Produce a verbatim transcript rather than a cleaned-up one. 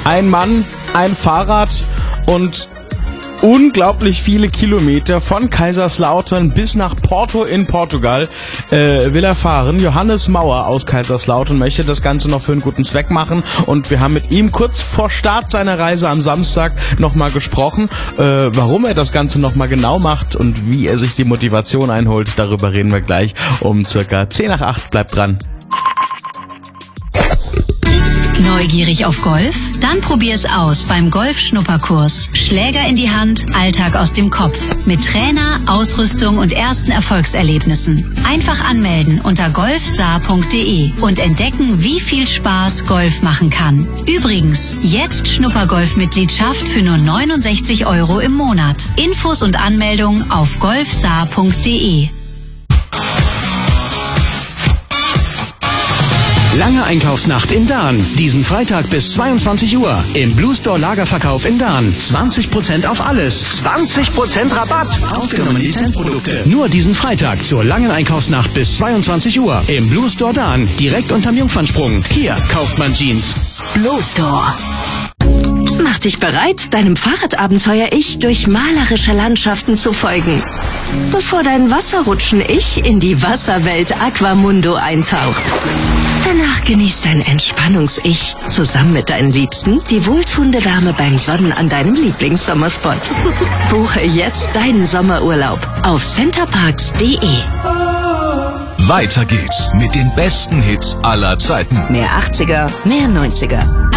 Ein Mann, ein Fahrrad und unglaublich viele Kilometer von Kaiserslautern bis nach Porto in Portugal äh, will er fahren. Johannes Mauer aus Kaiserslautern möchte das Ganze noch für einen guten Zweck machen und wir haben mit ihm kurz vor Start seiner Reise am Samstag nochmal gesprochen, äh, warum er das Ganze nochmal genau macht und wie er sich die Motivation einholt. Darüber reden wir gleich um circa zehn nach acht. Bleibt dran. Neugierig auf Golf? Dann probier's aus beim Golf-Schnupperkurs. Schläger in die Hand, Alltag aus dem Kopf. Mit Trainer, Ausrüstung und ersten Erfolgserlebnissen. Einfach anmelden unter golfsaar punkt de und entdecken, wie viel Spaß Golf machen kann. Übrigens, jetzt Schnuppergolf-Mitgliedschaft für nur neunundsechzig Euro im Monat. Infos und Anmeldung auf golfsaar punkt de. Lange Einkaufsnacht in Dahn. Diesen Freitag bis zweiundzwanzig Uhr. Im Blue Store Lagerverkauf in Dahn. zwanzig Prozent auf alles. zwanzig Prozent Rabatt. Ausgenommen Lizenzprodukte. Nur diesen Freitag zur langen Einkaufsnacht bis zweiundzwanzig Uhr. Im Blue Store Dahn. Direkt unterm Jungfernsprung. Hier kauft man Jeans. Blue Store. Mach dich bereit, deinem Fahrradabenteuer-Ich durch malerische Landschaften zu folgen. Bevor dein Wasserrutschen-Ich in die Wasserwelt Aquamundo eintaucht. Danach genießt dein Entspannungs-Ich zusammen mit deinen Liebsten die wohltuende Wärme beim Sonnen an deinem Lieblingssommerspot. Buche jetzt deinen Sommerurlaub auf centerparks punkt de. Weiter geht's mit den besten Hits aller Zeiten. Mehr achtziger, mehr neunziger.